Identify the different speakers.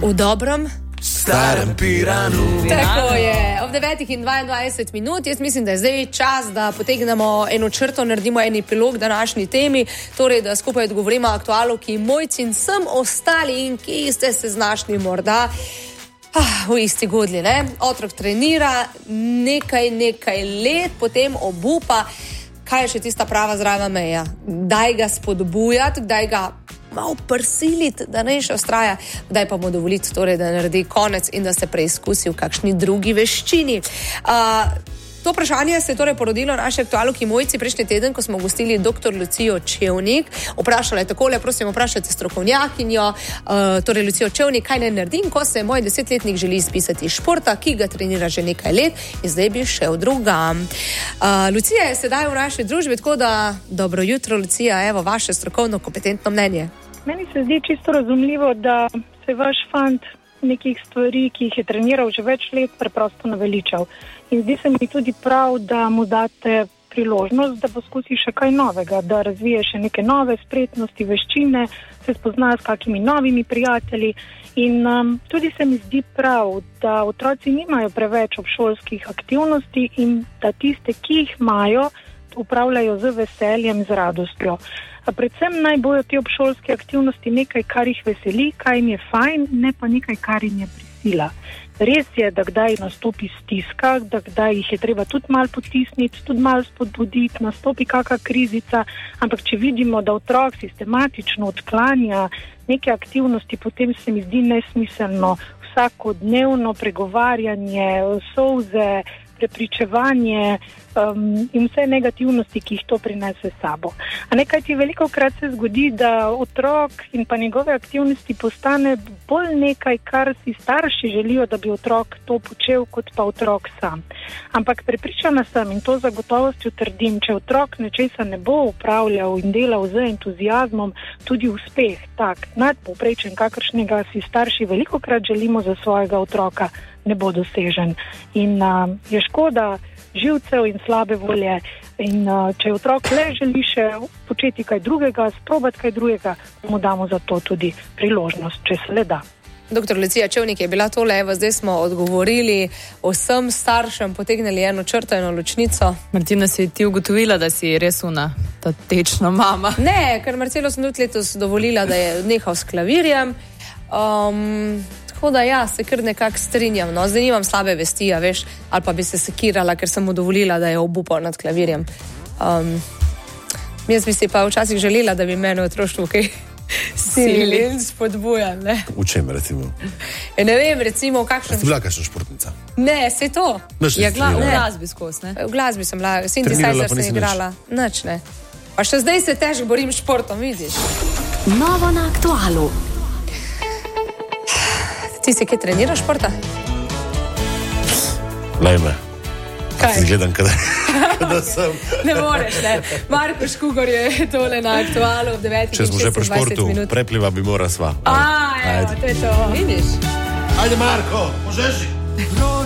Speaker 1: V dobrem
Speaker 2: starem Piranu.
Speaker 1: Tako je, ob 9:22, jaz mislim, da je zdaj čas, da potegnemo eno črto, naredimo en epilog današnji temi, torej da skupaj odgovorimo aktualki Mojci in vsem ostali, in ki ste se znašli morda v isti godlji, ne? Otrok trenira nekaj let, potem obupa. Kaj je še tista prava zdrava meja? Kdaj ga spodbujati, kdaj ga malo prisiliti, da ne še vztraja, kdaj pa mu dovoliti, torej, da naredi konec in da se preizkusi v kakšni drugi veščini. To vprašanje se je torej porodilo naši aktualki Mojci prejšnji teden, ko smo gostili dr. Lucijo Čevnik. Vprašala je takole, prosim, vprašajte strokovnjakinjo, torej Lucijo Čevnik, kaj naj naredim, ko se moj 10-letnik želi izpisati iz športa, ki ga trenira že nekaj let in zdaj bi šel drugam. Lucija je sedaj v naši družbi, tako da dobro jutro, Lucija, evo vaše strokovno kompetentno mnenje.
Speaker 3: Meni se zdi čisto razumljivo, da se vaš fant nekih stvari, ki jih je treniral že več let, preprosto naveličal. In zdi se mi tudi prav, da mu date priložnost, da poskusi še kaj novega, da razvije še neke nove spretnosti, veščine, se spozna s kakimi novimi prijatelji. In tudi se mi zdi prav, da otroci nimajo preveč obšolskih aktivnosti in da tiste, ki jih imajo, upravljajo z veseljem, z radostjo. Predvsem naj bojo te obšolske aktivnosti nekaj, kar jih veseli, kaj jim je fajn, ne pa nekaj, kar jim je prisila. Res je, da kdaj nastopi stiska, da kdaj jih je treba tudi malo potisniti, tudi malo spodbuditi, nastopi kakšna krizica, ampak če vidimo, da otrok sistematično odklanja neke aktivnosti, potem se mi zdi nesmiselno vsakodnevno pregovarjanje, solze, prepričevanje in vse negativnosti, ki jih to prinese s sabo. A nekaj ti velikokrat se zgodi, da otrok in pa njegove aktivnosti postane bolj nekaj, kar si starši želijo, da bi otrok to počel, kot pa otrok sam. Ampak prepričana sem, in to zagotovostjo trdim, če otrok nečesa ne bo upravljal in delal z entuziazmom, tudi uspeh, tak, nadpovprečen, kakršnega si starši velikokrat želimo za svojega otroka, ne bo dosežen. In je škoda živcev in slabe volje. In če otrok le želi še početi kaj drugega, sprobati kaj drugega, mu damo za to tudi priložnost, če se le da.
Speaker 1: Dr. Lucija Čevnik je bila tole, evo, zdaj smo odgovorili vsem staršem, potegnili eno črto, eno ločnico.
Speaker 4: Martina, si ti ugotovila, da si res ta tečna mama?
Speaker 1: Ne, ker Marcelo sem tudi letos dovolila, da je nehal s klavirjem. Tako da ja, se kar nekako strinjam, no. Zdaj nimam slabe vesti, veš, ali pa bi se sekirala, ker sem mu dovolila, da je obupal nad klavirjem. Jaz bi si pa včasih želela, da bi mene v otroštvu kaj silili in spodbujali, ne.
Speaker 2: V čem, recimo?
Speaker 1: Ne vem, recimo v kakšnem...
Speaker 2: Ste bila kakšna športnica?
Speaker 1: Ne, sej to.
Speaker 4: Ja, v glasbi skos, ne?
Speaker 1: V glasbi sem bila, synthesizer sem igrala. Nič, ne. Pa še zdaj se težko borim s športom, vidiš.
Speaker 5: Novo na aktualu.
Speaker 1: Ti si kaj treniraš športa?
Speaker 2: Lejme.
Speaker 1: Kaj?
Speaker 2: Si gledam, kada sem.
Speaker 1: Ne moreš, ne. Marko Škugor je tole na aktualu ob 9:26.
Speaker 2: Če smo že pri športu, prepliva bi mora sva.
Speaker 1: Evo, to je to. Vidiš?
Speaker 2: Ajde, Marko, možeš?